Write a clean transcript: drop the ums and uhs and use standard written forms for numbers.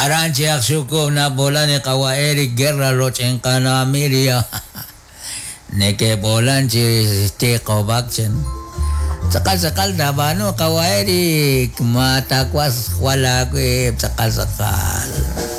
Aranchi aksuko na bola ni kawa Eric Guerra lochen kana miria. Neke bolan si Teko Bakchen. Sakal-sakal na ba no kawa Eric matakwas wala ko sakal-sakal.